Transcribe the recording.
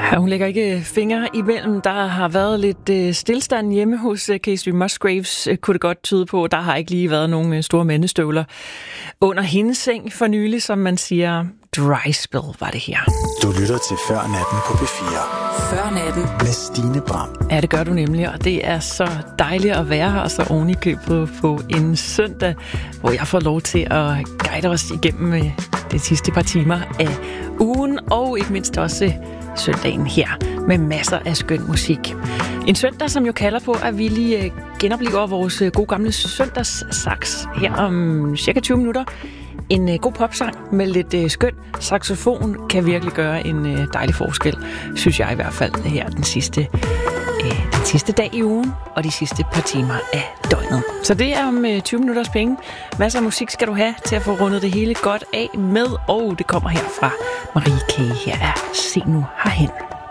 Hun lægger ikke fingre imellem. Der har været lidt stillstand hjemme hos Casey Musgraves, kunne det godt tyde på. Der har ikke lige været nogen store mandestøvler under hendes seng for nylig, som man siger. Dry spell var det her. Du lytter til Før Natten på P4. Før Natten med Stine Bram. Ja, det gør du nemlig, og det er så dejligt at være her, og så oven i købet på en søndag, hvor jeg får lov til at guide os igennem de sidste par timer af ugen, og ikke mindst også søndagen her, med masser af skøn musik. En søndag, som jo kalder på, at vi lige genoplever vores gode gamle søndagssaks her om cirka 20 minutter. En god popsang med lidt skøn saxofon kan virkelig gøre en dejlig forskel, synes jeg i hvert fald her den sidste dag i ugen og de sidste par timer af døgnet. Så det er om 20 minutters penge. Masser af musik skal du have til at få rundet det hele godt af med, og det kommer her fra Marie K. Her er Se nu herhen.